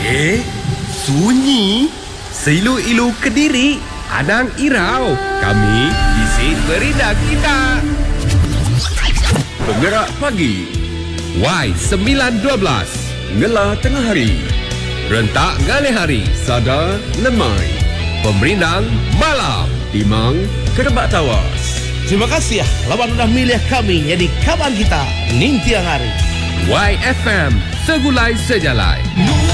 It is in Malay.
Sunyi? Seilu-ilu Kediri, Anang Irau. Kami isi berita kita. Penggerak pagi, Y912. Ngela tengah hari, Rentak ngalih hari. Sada lemai, Pemberindang malam. Timang kerebak tawas. Terima kasih lawan udah milih kami jadi kawan kita Ning Tiang Hari. YFM Segulai Sejalai.